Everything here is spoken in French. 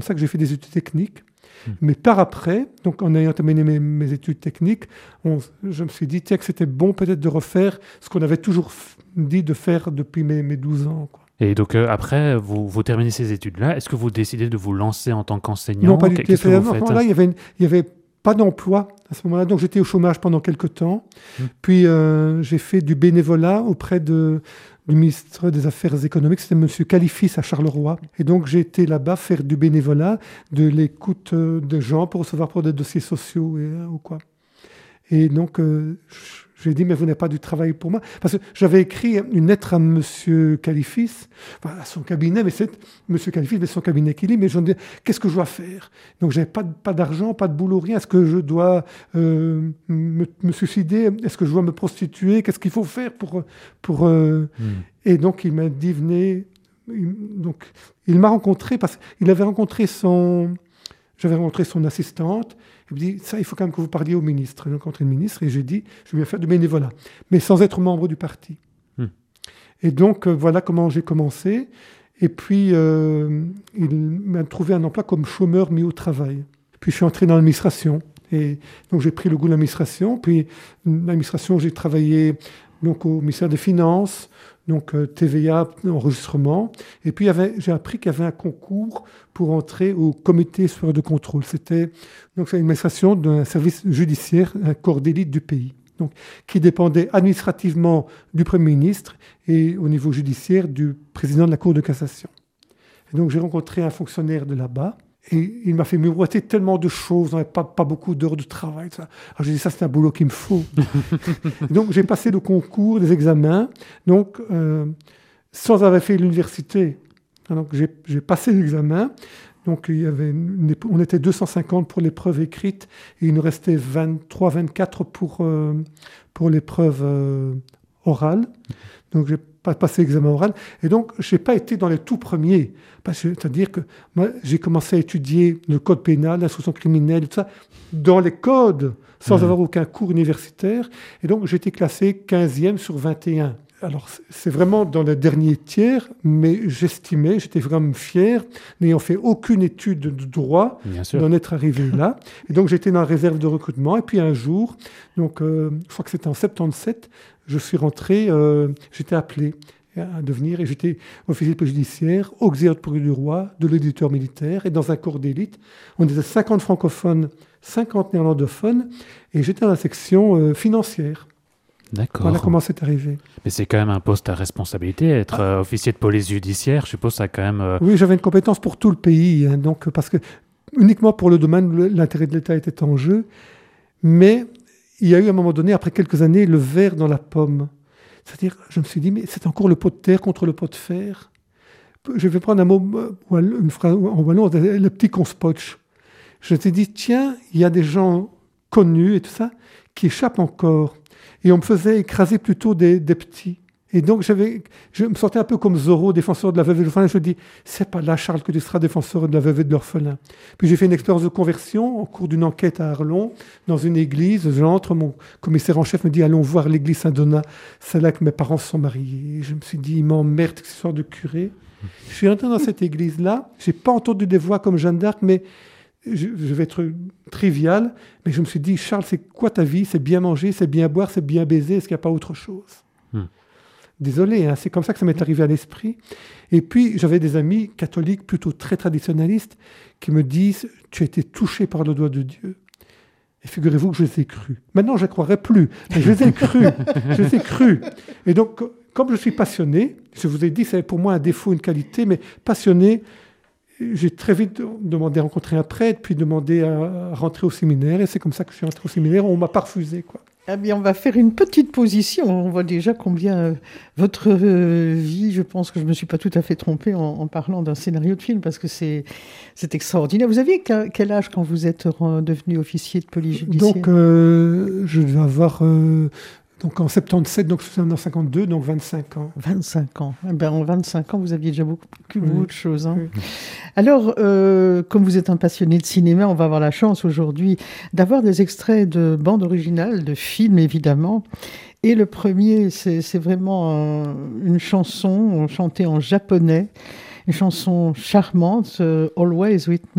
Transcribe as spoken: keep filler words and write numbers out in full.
pour ça que j'ai fait des études techniques. Mmh. Mais par après, donc en ayant terminé mes, mes études techniques, on, je me suis dit tiens, que c'était bon peut-être de refaire ce qu'on avait toujours f- dit de faire depuis mes, mes douze ans, quoi. Et donc euh, après, vous, vous terminez ces études-là. Est-ce que vous décidez de vous lancer en tant qu'enseignant? Non, pas du tout. Qu'est-ce que vous faites? Là, il y avait, une, il y avait pas d'emploi à ce moment-là, donc j'étais au chômage pendant quelques temps. Mmh. Puis euh, j'ai fait du bénévolat auprès de, du ministre des Affaires économiques, c'était M. Califis à Charleroi. Et donc j'ai été là-bas faire du bénévolat, de l'écoute de gens pour recevoir pour des dossiers sociaux et, ou quoi. Et donc euh, j'ai dit, mais vous n'avez pas du travail pour moi. Parce que j'avais écrit une lettre à M. Califis, enfin, à son cabinet, mais c'est M. Califis, mais son cabinet qui lit, mais je me dis, qu'est-ce que je dois faire? Donc, je n'avais pas, pas d'argent, pas de boulot, rien. Est-ce que je dois euh, me, me suicider? Est-ce que je dois me prostituer? Qu'est-ce qu'il faut faire pour... pour euh... mm. Et donc, il m'a dit, venez. Donc, il m'a rencontré, parce qu'il avait rencontré son... J'avais rencontré son assistante. Il me dit, ça, il faut quand même que vous parliez au ministre. J'ai rencontré le ministre et j'ai dit, je vais faire du bénévolat, mais sans être membre du parti. Hmm. Et donc, euh, voilà comment j'ai commencé. Et puis, euh, il m'a trouvé un emploi comme chômeur mis au travail. Puis, je suis entré dans l'administration. Et donc, j'ai pris le goût de l'administration. Puis, l'administration, j'ai travaillé donc, au ministère des Finances, donc euh, T V A, enregistrement. Et puis, il y avait, j'ai appris qu'il y avait un concours pour entrer au comité supérieur de contrôle. C'était donc c'est une administration d'un service judiciaire, un corps d'élite du pays, donc qui dépendait administrativement du Premier ministre et au niveau judiciaire du président de la Cour de cassation. Et donc j'ai rencontré un fonctionnaire de là-bas et il m'a fait miroiter tellement de choses, on n'avait pas, pas beaucoup d'heures de travail. Ça. Alors j'ai dit ça c'est un boulot qu'il me faut. Donc j'ai passé le concours, les examens, donc euh, sans avoir fait l'université. Donc j'ai, j'ai passé l'examen, donc il y avait une, on était deux cent cinquante pour l'épreuve écrite et il nous restait vingt-trois vingt-quatre pour, euh, pour l'épreuve euh, orale. Donc j'ai pas passé l'examen oral et donc je n'ai pas été dans les tout premiers. Parce que, c'est-à-dire que moi j'ai commencé à étudier le code pénal, l'instruction criminelle, tout ça, dans les codes, sans mmh. avoir aucun cours universitaire. Et donc j'ai été classé quinzième sur vingt et un. Alors, c'est vraiment dans le dernier tiers, mais j'estimais, j'étais vraiment fier, n'ayant fait aucune étude de droit, d'en être arrivé là. Et donc, j'étais dans la réserve de recrutement. Et puis, un jour, donc, euh, je crois que c'était en soixante-dix-sept, je suis rentré, euh, j'étais appelé à devenir, et j'étais officier de police judiciaire, auxiliaire de procureur du roi, de l'éditeur militaire, et dans un corps d'élite. On était cinquante francophones, cinquante néerlandophones, et j'étais dans la section euh, financière. D'accord. Voilà comment c'est arrivé. Mais c'est quand même un poste à responsabilité, être ah. euh, officier de police judiciaire, je suppose ça a quand même... Euh... Oui, j'avais une compétence pour tout le pays, hein, donc, parce que uniquement pour le domaine, l'intérêt de l'État était en jeu, mais il y a eu à un moment donné, après quelques années, le ver dans la pomme. C'est-à-dire, je me suis dit, mais c'est encore le pot de terre contre le pot de fer. Je vais prendre un mot, une phrase en wallon, le petit conspotch. Je me suis dit, tiens, il y a des gens connus et tout ça qui échappent encore. Et on me faisait écraser plutôt des, des petits. Et donc, j'avais, je me sentais un peu comme Zorro, défenseur de la veuve et de l'orphelin. Je me dis, c'est pas là, Charles, que tu seras défenseur de la veuve et de l'orphelin. Puis j'ai fait une expérience de conversion au cours d'une enquête à Arlon, dans une église. J'entre, mon commissaire en chef me dit, allons voir l'église Saint-Donat. C'est là que mes parents se sont mariés. Et je me suis dit, il m'emmerde, cette histoire de curé. Je suis rentré dans cette église-là. J'ai pas entendu des voix comme Jeanne d'Arc, mais je, je vais être trivial. Mais je me suis dit, Charles, c'est quoi ta vie? C'est bien manger, c'est bien boire, c'est bien baiser. Est-ce qu'il n'y a pas autre chose? hmm. Désolé, hein, c'est comme ça que ça m'est arrivé à l'esprit. Et puis, j'avais des amis catholiques plutôt très traditionnalistes qui me disent « Tu as été touché par le doigt de Dieu ». Et figurez-vous que je les ai crus. Maintenant, je ne croirais plus, mais je les ai crus. je les ai crus. Et donc, comme je suis passionné, je vous ai dit, c'est pour moi un défaut, une qualité, mais passionné, j'ai très vite demandé à rencontrer un prêtre, puis demandé à rentrer au séminaire. Et c'est comme ça que je suis rentré au séminaire. On ne m'a pas refusé, quoi. Eh bien, on va faire une petite position. On voit déjà combien euh, votre euh, vie, je pense que je ne me suis pas tout à fait trompée en, en parlant d'un scénario de film, parce que c'est, c'est extraordinaire. Vous aviez quel âge quand vous êtes devenu officier de police judiciaire? Donc, euh, je devais avoir... Euh, donc en soixante-dix-sept, donc en cinquante-deux, donc vingt-cinq ans. vingt-cinq ans. Eh ben, en vingt-cinq ans, vous aviez déjà beaucoup, beaucoup oui. de choses. Hein. Oui. Alors, euh, comme vous êtes un passionné de cinéma, on va avoir la chance aujourd'hui d'avoir des extraits de bandes originales, de films évidemment. Et le premier, c'est, c'est vraiment un, une chanson chantée en japonais une chanson charmante, euh, Always With Me.